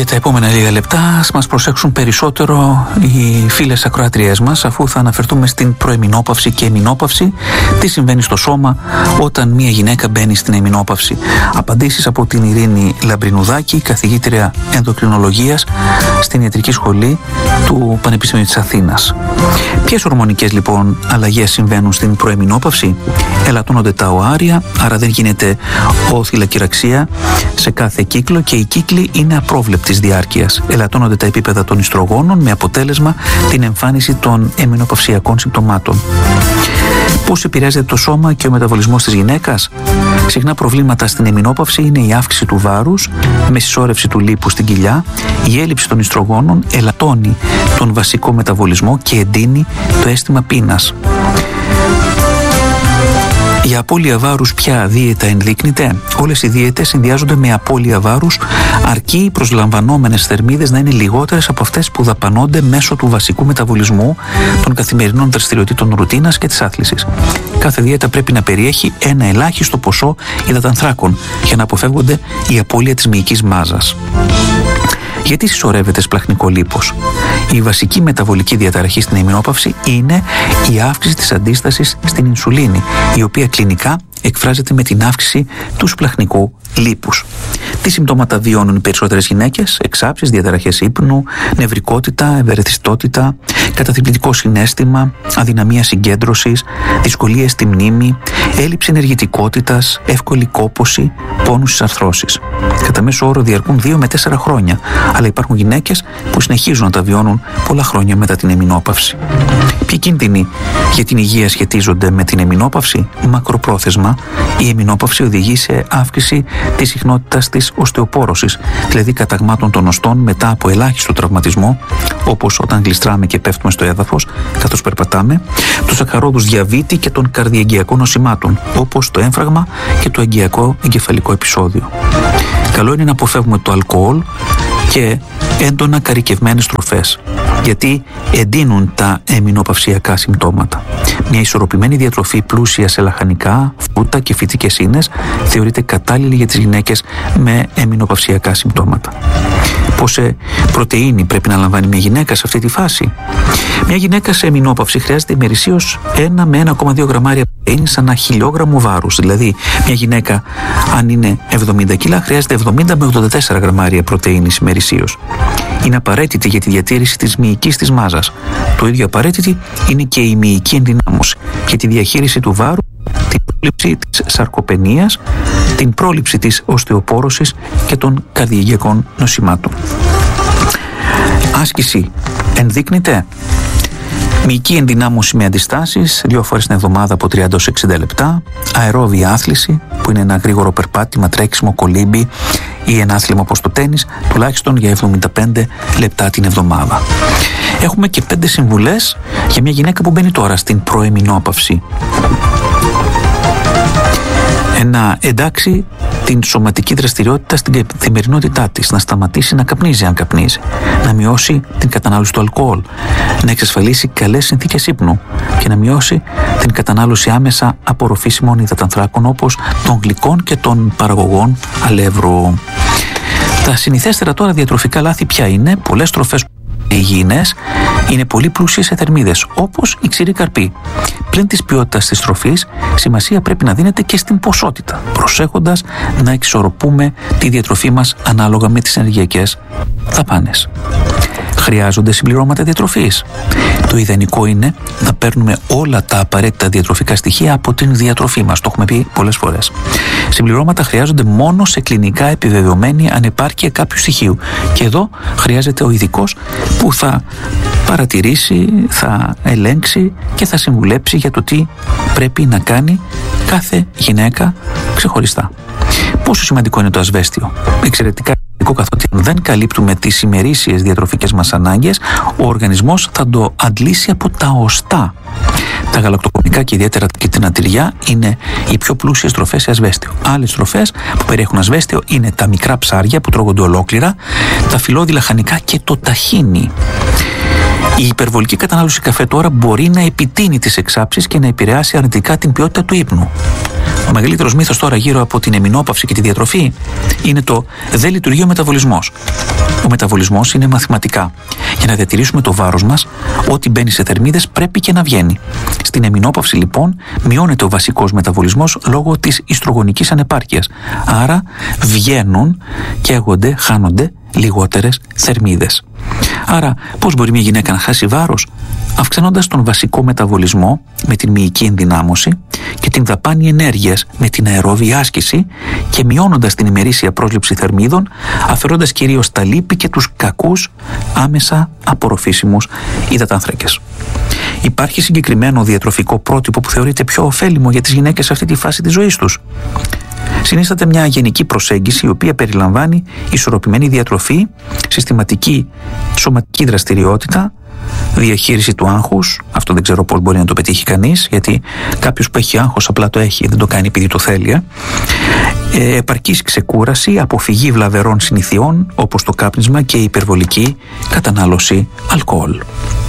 Για τα επόμενα λίγα λεπτά ας μας προσέξουν περισσότερο οι φίλες ακροατριές μας, αφού θα αναφερθούμε στην προεμεινόπαυση και εμεινόπαυση. Τι συμβαίνει στο σώμα όταν μια γυναίκα μπαίνει στην εμεινόπαυση. Απαντήσεις από την Ειρήνη Λαμπρινουδάκη, καθηγήτρια ενδοκρινολογίας στην Ιατρική Σχολή του Πανεπιστημίου της Αθήνας. Ποιες ορμονικές λοιπόν αλλαγές συμβαίνουν στην προεμεινόπαυση? Ελαττώνονται τα οάρια, άρα δεν γίνεται οθυλακυραξία σε κάθε κύκλο και οι κύκλοι είναι απρόβλεπτης διάρκειας. Ελαττώνονται τα επίπεδα των ιστρογόνων με αποτέλεσμα την εμφάνιση των εμεινοπαυσιακών συμπτωμάτων. Πώς επηρεάζεται το σώμα και ο μεταβολισμός της γυναίκας? Συχνά προβλήματα στην εμεινόπαυση είναι η αύξηση του βάρους με συσσόρευση του λίπους στην κοιλιά, η έλλειψη των ιστρογόνων ελαττώνει τον βασικό μεταβολισμό και εντείνει το αίσθημα πείνας. Για απώλεια βάρους ποια δίαιτα ενδείκνυται? Όλες οι δίαιτες συνδυάζονται με απώλεια βάρους, αρκεί οι προσλαμβανόμενες θερμίδες να είναι λιγότερες από αυτές που δαπανώνται μέσω του βασικού μεταβολισμού, των καθημερινών δραστηριοτήτων ρουτίνας και της άθλησης. Κάθε δίαιτα πρέπει να περιέχει ένα ελάχιστο ποσό υδατανθράκων για να αποφεύγονται η απώλεια της μυϊκής μάζας. Γιατί συσσωρεύεται σπλαχνικό λίπος? Η βασική μεταβολική διαταραχή στην εμεινόπαυση είναι η αύξηση της αντίστασης στην ινσουλίνη, η οποία κλινικά εκφράζεται με την αύξηση του σπλαχνικού λίπους. Τι συμπτώματα βιώνουν οι περισσότερες γυναίκες? Εξάψεις, διαταραχές ύπνου, νευρικότητα, ευερεθιστότητα, καταθλιπτικό συναίσθημα, αδυναμία συγκέντρωσης, δυσκολίες στη μνήμη, έλλειψη ενεργητικότητας, εύκολη κόπωση, πόνους στις αρθρώσεις. Κατά μέσο όρο διαρκούν 2 με 4 χρόνια, αλλά υπάρχουν γυναίκες που συνεχίζουν να τα βιώνουν πολλά χρόνια μετά την εμεινόπαυση. Ποιοι κίνδυνοι για την υγεία σχετίζονται με την εμεινόπαυση? Μακροπρόθεσμα, η εμεινόπαυση οδηγεί σε αύξηση της συχνότητας της οστεοπόρωσης, δηλαδή καταγμάτων των οστών μετά από ελάχιστο τραυματισμό, όπως όταν γλιστράμε και πέφτουμε στο έδαφος καθώς περπατάμε, του σακχαρόδους διαβήτη και των καρδιαγγειακών νοσημάτων, όπως το έμφραγμα και το αγκιακό εγκεφαλικό επεισόδιο. Καλό είναι να αποφεύγουμε το αλκοόλ και έντονα καρικευμένες τροφές, γιατί εντείνουν τα εμεινοπαυσιακά συμπτώματα. Μια ισορροπημένη διατροφή πλούσια σε λαχανικά, φρούτα και φυτικές ίνες θεωρείται κατάλληλη για τις γυναίκες με εμεινοπαυσιακά συμπτώματα. Πόση πρωτεΐνη πρέπει να λαμβάνει μια γυναίκα σε αυτή τη φάση? Μια γυναίκα σε εμεινόπαυση χρειάζεται ημερησίως 1 με 1,2 γραμμάρια πρωτεΐνη ανά χιλιόγραμμο βάρους. Δηλαδή, μια γυναίκα, αν είναι 70 κιλά, χρειάζεται 70 με 84 γραμμάρια πρωτεΐνης ημερησίως. Είναι απαραίτητη για τη διατήρηση της μυϊκής της μάζας. Το ίδιο απαραίτητη είναι και η μυϊκή ενδυνάμωση για τη διαχείριση του βάρου, την πρόληψη της σαρκοπενίας, την πρόληψη της οστεοπόρωσης και των καρδιαγγειακών νοσημάτων. Άσκηση ενδείκνυται? Μυϊκή ενδυνάμωση με αντιστάσεις 2 φορές την εβδομάδα από 30 έως 60 λεπτά, αερόβια άθληση που είναι ένα γρήγορο περπάτημα, τρέξιμο, κολύμπι ή ένα άθλημα όπως το τένις, τουλάχιστον για 75 λεπτά την εβδομάδα. Έχουμε και 5 συμβουλές για μια γυναίκα που μπαίνει τώρα στην προεμεινόπαυση. Να εντάξει την σωματική δραστηριότητα στην καθημερινότητά της, να σταματήσει να καπνίζει αν καπνίζει, να μειώσει την κατανάλωση του αλκοόλ, να εξασφαλίσει καλές συνθήκες ύπνου και να μειώσει την κατανάλωση άμεσα απορροφήσιμων υδατανθράκων όπως των γλυκών και των παραγωγών αλεύρου. Τα συνηθέστερα τώρα διατροφικά λάθη ποια είναι? Πολλές τροφές υγιεινές είναι πολύ πλούσιες σε θερμίδες, όπως η ξηρή καρπή. Πλην της ποιότητας της τροφής, σημασία πρέπει να δίνεται και στην ποσότητα, προσέχοντας να εξισορροπούμε τη διατροφή μας ανάλογα με τις ενεργειακές δαπάνες. Χρειάζονται συμπληρώματα διατροφής. Το ιδανικό είναι να παίρνουμε όλα τα απαραίτητα διατροφικά στοιχεία από την διατροφή μας. Το έχουμε πει πολλές φορές. Συμπληρώματα χρειάζονται μόνο σε κλινικά επιβεβαιωμένη ανεπάρκεια κάποιου στοιχείου. Και εδώ χρειάζεται ο ειδικός που θα παρατηρήσει, θα ελέγξει και θα συμβουλέψει για το τι πρέπει να κάνει κάθε γυναίκα ξεχωριστά. Πόσο σημαντικό είναι το ασβέστιο? Εξαιρετικά σημαντικό, καθότι αν δεν καλύπτουμε τις ημερήσιες διατροφικές μας ανάγκες, ο οργανισμός θα το αντλήσει από τα οστά. Τα γαλακτοκομικά και ιδιαίτερα τα κίτρινα τυριά είναι οι πιο πλούσιες τροφές σε ασβέστιο. Άλλες τροφές που περιέχουν ασβέστιο είναι τα μικρά ψάρια που τρώγονται ολόκληρα, τα φυλλώδη λαχανικά και το ταχίνι. Η υπερβολική κατανάλωση καφέ τώρα μπορεί να επιτείνει τις εξάψεις και να επηρεάσει αρνητικά την ποιότητα του ύπνου. Ο μεγαλύτερος μύθος τώρα γύρω από την εμεινόπαυση και τη διατροφή είναι το «δεν λειτουργεί ο μεταβολισμός». Ο μεταβολισμός είναι μαθηματικά. Για να διατηρήσουμε το βάρος μας, ό,τι μπαίνει σε θερμίδες πρέπει και να βγαίνει. Στην εμεινόπαυση λοιπόν μειώνεται ο βασικός μεταβολισμός λόγω της ιστρογονικής ανεπάρκειας. Άρα βγαίνουν, καίγονται, χάνονται λιγότερες θερμίδες. Άρα πώς μπορεί μια γυναίκα να χάσει βάρος? Αυξάνοντας τον βασικό μεταβολισμό με την μυϊκή ενδυνάμωση και την δαπάνη ενέργειας με την αερόβια άσκηση και μειώνοντας την ημερήσια πρόσληψη θερμίδων, αφαιρώντας κυρίως τα λίπη και τους κακούς άμεσα απορροφήσιμους υδατάνθρακες. Υπάρχει συγκεκριμένο διατροφικό πρότυπο που θεωρείται πιο ωφέλιμο για τις γυναίκες σε αυτή τη φάση της ζωής τους? Συνίσταται μια γενική προσέγγιση η οποία περιλαμβάνει ισορροπημένη διατροφή, συστηματική σωματική δραστηριότητα, διαχείριση του άγχους. Αυτό δεν ξέρω πώς μπορεί να το πετύχει κανείς, γιατί κάποιος που έχει άγχος απλά το έχει, δεν το κάνει επειδή το θέλει. Επαρκής ξεκούραση, αποφυγή βλαβερών συνηθιών όπως το κάπνισμα και η υπερβολική κατανάλωση αλκοόλ.